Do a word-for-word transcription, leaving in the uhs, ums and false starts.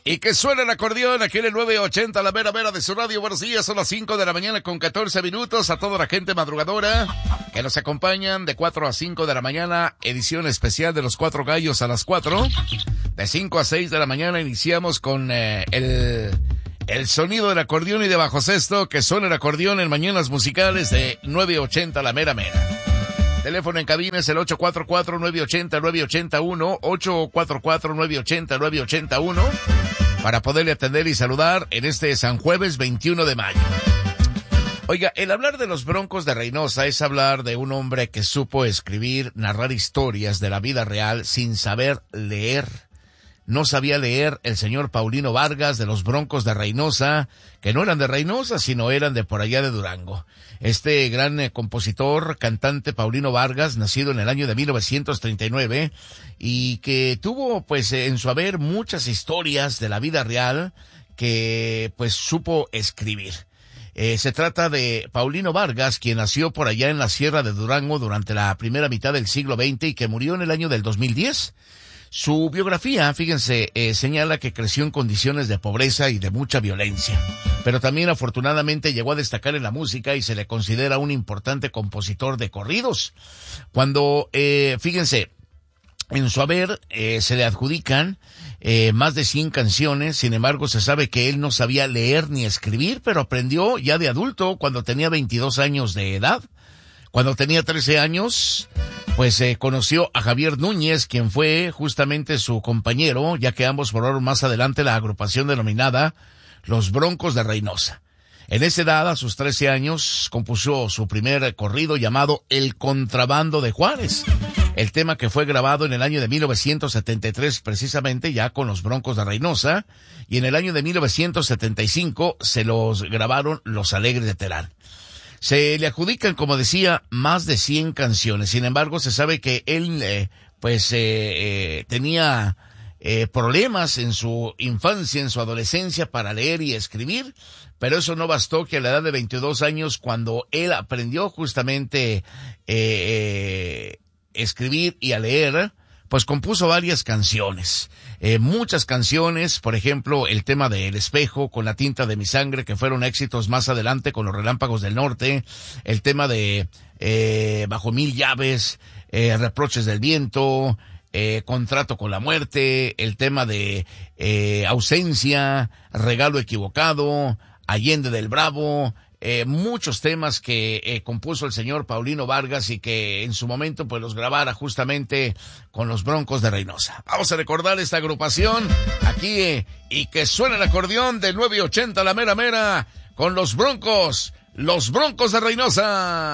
Y que suene el acordeón aquí en el nueve ochenta, la mera mera de su radio. Buenos días, son las cinco de la mañana con catorce minutos. A toda la gente madrugadora que nos acompañan de cuatro a cinco de la mañana, edición especial de los Cuatro Gallos a las cuatro. De cinco a seis de la mañana iniciamos con eh, el, el sonido del acordeón y de bajo sexto. Que suene el acordeón en mañanas musicales de nueve ochenta, la mera mera. Teléfono en cabina es el ocho cuatro cuatro, nueve ocho cero, nueve ocho uno, ocho cuatro cuatro, nueve ocho cero, nueve ocho uno, para poderle atender y saludar en este San Jueves veintiuno de mayo. Oiga, el hablar de los Broncos de Reynosa es hablar de un hombre que supo escribir, narrar historias de la vida real sin saber leer. No sabía leer el señor Paulino Vargas de los Broncos de Reynosa, que no eran de Reynosa, sino eran de por allá de Durango. Este gran eh, compositor, cantante Paulino Vargas, nacido en el año de mil novecientos treinta y nueve, y que tuvo pues en su haber muchas historias de la vida real que pues supo escribir. Eh, se trata de Paulino Vargas, quien nació por allá en la Sierra de Durango durante la primera mitad del siglo veinte y que murió en el año del dos mil diez. Su biografía, fíjense, eh, señala que creció en condiciones de pobreza y de mucha violencia, pero también afortunadamente llegó a destacar en la música y se le considera un importante compositor de corridos. Cuando, eh, fíjense, en su haber eh, se le adjudican eh, más de cien canciones. Sin embargo, se sabe que él no sabía leer ni escribir, pero aprendió ya de adulto cuando tenía veintidós años de edad. Cuando tenía trece años, pues eh, conoció a Javier Núñez, quien fue justamente su compañero, ya que ambos formaron más adelante la agrupación denominada Los Broncos de Reynosa. En esa edad, a sus trece años, compuso su primer corrido llamado El Contrabando de Juárez, el tema que fue grabado en el año de mil novecientos setenta y tres, precisamente ya con los Broncos de Reynosa, y en el año de mil novecientos setenta y cinco se los grabaron Los Alegres de Terán. Se le adjudican, como decía, más de cien canciones. Sin embargo, se sabe que él, eh, pues, eh, eh, tenía eh, problemas en su infancia, en su adolescencia, para leer y escribir. Pero eso no bastó, que a la edad de veintidós años, cuando él aprendió justamente eh, eh, escribir y a leer, pues compuso varias canciones. Eh, muchas canciones, por ejemplo, el tema de El Espejo, Con la tinta de mi sangre, que fueron éxitos más adelante con Los Relámpagos del Norte, el tema de eh, Bajo mil llaves, eh, Reproches del viento, eh, Contrato con la muerte, el tema de eh, Ausencia, Regalo equivocado, Allende del Bravo, eh, muchos temas que eh, compuso el señor Paulino Vargas y que en su momento pues los grabara justamente con los Broncos de Reynosa. Vamos a recordar esta agrupación aquí eh, y que suene el acordeón de nueve ochenta, la mera mera, con los Broncos, los Broncos de Reynosa.